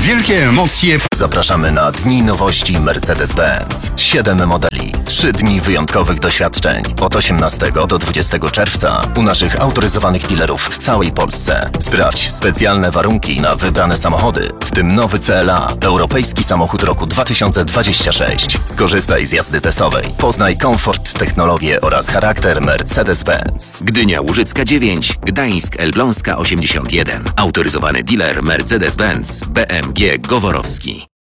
Wielkie emocje. Zapraszamy na Dni Nowości Mercedes-Benz. 7 modeli, 3 dni wyjątkowych doświadczeń od 18 do 20 czerwca u naszych autoryzowanych dealerów w całej Polsce. Sprawdź specjalne warunki na wybrane samochody, w tym nowy CLA, europejski samochód roku 2026. Skorzystaj z jazdy testowej. Poznaj komfort, technologię oraz charakter Mercedes-Benz. Gdynia Łużycka 9, Gdańsk Elbląska 81. Autoryzowany dealer Mercedes-Benz BMG Goworowski.